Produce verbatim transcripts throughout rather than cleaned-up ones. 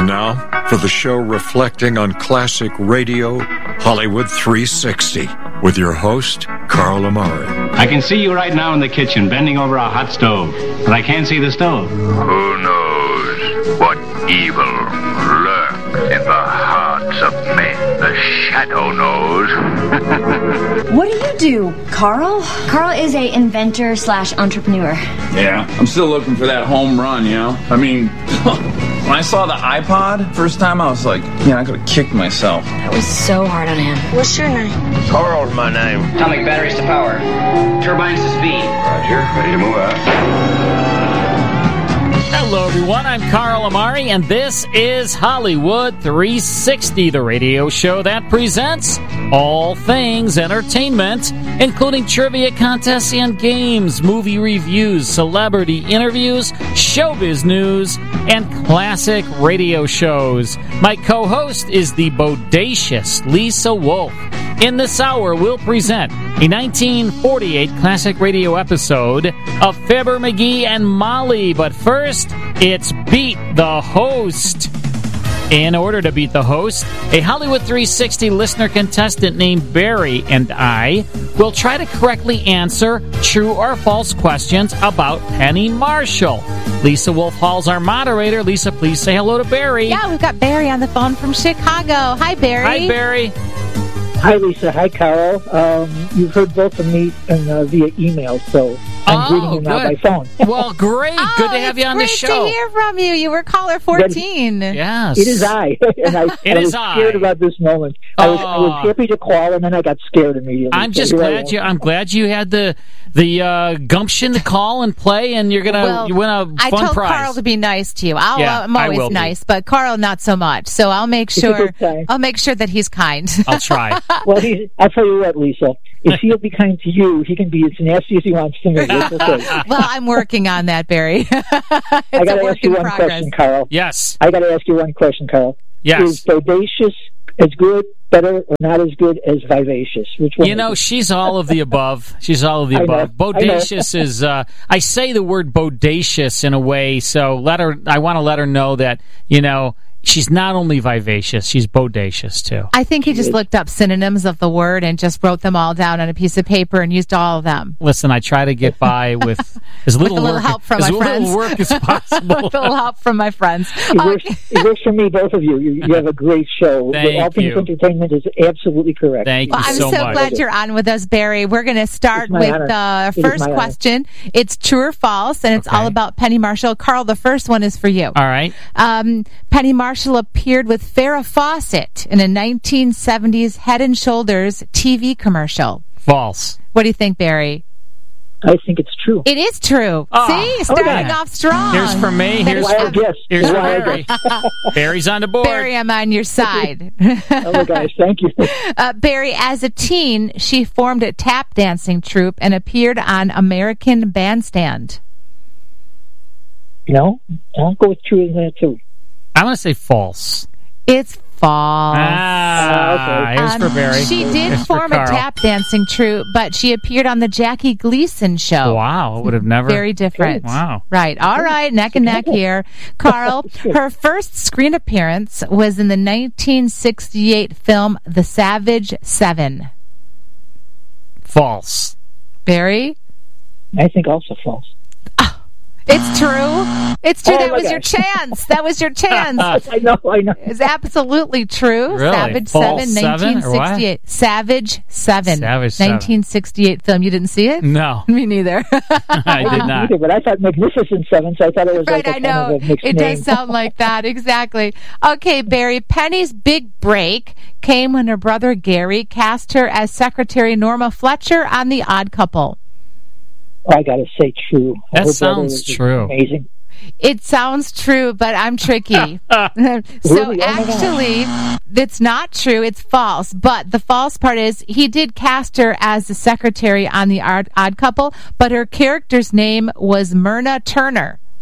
now, for the show reflecting on classic radio, Hollywood three sixty, with your host, Carl Amari. I can see you right now in the kitchen, bending over a hot stove, but I can't see the stove. Who knows what evil lurks in the hearts of men? The shadow knows. What do you do, Carl? Carl is a inventor slash entrepreneur. Yeah, I'm still looking for that home run, you know? I mean, when I saw the iPod first time, I was like, man, I could have kicked myself. That was so hard on him. What's your name? Carl's my name. Atomic batteries to power. Turbines to speed. Roger, ready to move out. Hello, everyone. I'm Carl Amari, and this is Hollywood three sixty, the radio show that presents all things entertainment, including trivia contests and games, movie reviews, celebrity interviews, showbiz news, and classic radio shows. My co-host is the bodacious Lisa Wolf. In this hour, we'll present a nineteen forty-eight classic radio episode of Fibber, McGee, and Molly. But first, it's Beat the Host. In order to beat the host, a Hollywood three sixty listener contestant named Barry and I will try to correctly answer true or false questions about Penny Marshall. Lisa Wolf Hall's our moderator. Lisa, please say hello to Barry. Yeah, we've got Barry on the phone from Chicago. Hi, Barry. Hi, Barry. Hi, Lisa. Hi, Carol. Um, you've heard both of me and, uh, via email, so I'm oh, greeting you now good. by phone. Well, great. Oh, good to have you on the show. Great to hear from you. You were caller fourteen. Yes. It is I. and I, it I is was I. scared about this moment. I was, I was happy to call, and then I got scared immediately. I'm so just glad you. I'm glad you had the the uh, gumption to call and play, and you're gonna well, you win a fun I told prize. Carl to be nice to you. I'll, yeah, uh, I'm always I will nice, be. but Carl not so much. So I'll make It's sure. a good time. I'll make sure that he's kind. I'll try. Well, he's, I'll tell you what, Lisa. If he'll be kind to you, he can be as nasty as he wants to me. It's okay. Well, I'm working on that, Barry. it's I got to ask you one progress. question, Carl. Yes. I got to ask you one question, Carl. Yes. Is bodacious as good, better, or not as good as vivacious? Which one? You know, is it? she's all of the above. She's all of the I know. above. Bodacious I know. is. Uh, I say the word bodacious in a way, so let her. I want to let her know that you know. She's not only vivacious, she's bodacious, too. I think he just looked up synonyms of the word and just wrote them all down on a piece of paper and used all of them. Listen, I try to get by with as little, with a little work, help from as my little friends. work as possible. With a little help from my friends. It works, Okay. it works for me, both of you. You, you have a great show. Thank All Things you. Entertainment is absolutely correct. Thank Well, you I'm so, so much. glad you're on with us, Barry. We're going to start It's my with honor. the It is first my honor. question. It's true or false, and it's Okay. all about Penny Marshall. Carl, the first one is for you. All right. Um, Penny Marshall appeared with Farrah Fawcett in a nineteen seventies Head and Shoulders T V commercial. False. What do you think, Barry? I think it's true. It is true. Oh, See, starting okay. off strong. Here's for me. Here's Why I for, guess. here's for Why I Barry. Barry's on the board. Barry, I'm on your side. Oh, my gosh, thank you. Uh, Barry, as a teen, she formed a tap dancing troupe and appeared on American Bandstand. You know, I'll go with true in that, too. I'm going to say false. It's false. Ah, here's Um, for Barry. She did Here's for form a Carl. tap dancing troupe, but she appeared on the Jackie Gleason show. Wow, I would have never. Very different. Wow. Right. All right. Neck and neck here. Carl, her first screen appearance was in the nineteen sixty-eight film The Savage Seven. False. Barry? I think also false. It's true. It's true. Oh, that my was your gosh. chance. That was your chance. I know, I know. It's absolutely true. Really? Savage False Seven, seven, or what? nineteen sixty-eight. Savage Seven. Savage Seven. nineteen sixty-eight film. You didn't see it? No, Me neither. I did not. Either, but I thought Magnificent Seven, so I thought it was Right, like a I kind know. of a mixed It name. does sound like that. Exactly. Okay, Barry. Penny's big break came when her brother Gary cast her as Secretary Norma Fletcher on The Odd Couple. I got to say true. That Her brother sounds was true. Amazing. It sounds true, but I'm tricky. so Really? Oh, my God. actually, it's not true. It's false. But the false part is he did cast her as the secretary on The Odd, Odd Couple, but her character's name was Myrna Turner.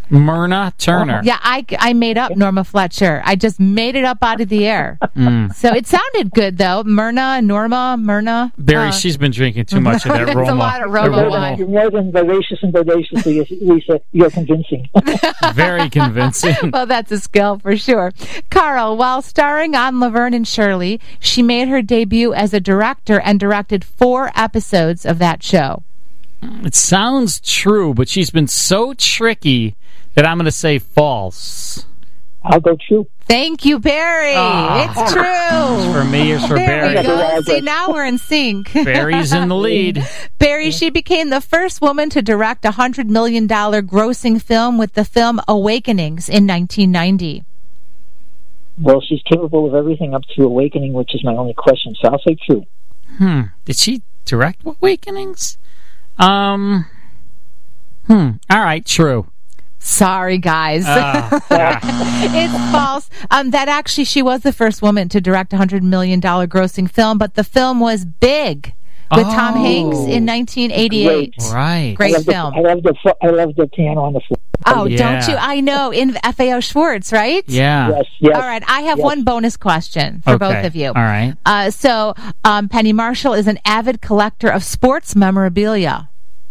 Myrna Turner. Yeah, I, I made up Norma Fletcher. I just made it up out of the air. Mm. So it sounded good, though. Myrna, Norma, Myrna. Barry, uh, she's been drinking too much of that It's Roma. a lot of the Roma Roma. wine. You're more than vivacious and bodacious, Lisa. You're convincing. Very convincing. Well, that's a skill for sure. Carl, while starring on Laverne and Shirley, she made her debut as a director and directed four episodes of that show. It sounds true, but she's been so tricky that I'm going to say false. I'll go true. Thank you, Barry. Oh. It's true. It's for me or for there Barry. we go. See, now we're in sync. Barry's in the lead. Barry, she became the first woman to direct a one hundred million dollars grossing film with the film Awakenings in nineteen ninety. Well, she's capable of everything up to Awakening, which is my only question, so I'll say true. Hmm. Did she direct Awakenings? Um. Hmm. All right, true. Sorry, guys. Uh, yeah. It's false. Um, that actually, she was the first woman to direct a one hundred million dollars grossing film, but the film was Big with Oh. Tom Hanks in nineteen eighty-eight. Great. Right. Great I love film. The, I love the fo- I love the piano on the floor. Oh, Yeah. don't you? I know. In F A O Schwartz, right? Yeah. Yes, yes. All right. I have yes. one bonus question for Okay. both of you. All right. Uh, so, um, Penny Marshall is an avid collector of sports memorabilia.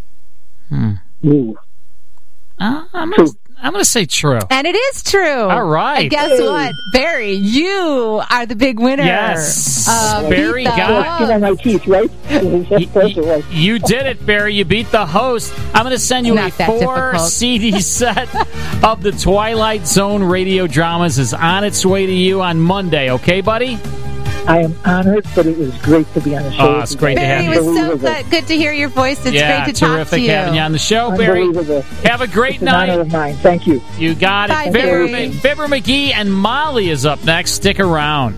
Ooh. Uh, I'm gonna, I'm going to say true. And it is true. All right. And guess what? Barry, you are the big winner. Yes. Uh, Barry beat the got Skin on my teeth, right? That's close it was. You did it, Barry. You beat the host. I'm going to send you Not a that four difficult. C D set of the Twilight Zone radio dramas. Is on its way to you on Monday. Okay, buddy? I am honored, but it was great to be on the show. Oh, it's great to Barry, have it you. was so Unbelievable. good, good to hear your voice. It's yeah, great to talk terrific to you. having you on the show, Barry. Unbelievable. Have a great It's an honor night. of mine. Thank you. You got Bye, it. Fibber, Barry. Fibber McGee and Molly is up next. Stick around.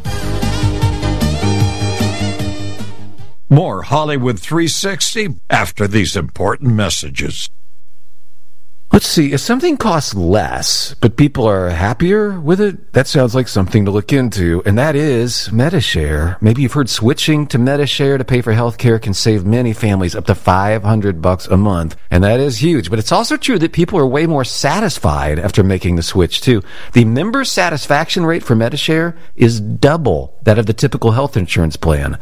More Hollywood three sixty after these important messages. Let's see, if something costs less, but people are happier with it, that sounds like something to look into, and that is Medi-Share. Maybe you've heard switching to Medi-Share to pay for health care can save many families up to five hundred bucks a month, and that is huge. But it's also true that people are way more satisfied after making the switch, too. The member satisfaction rate for Medi-Share is double that of the typical health insurance plan.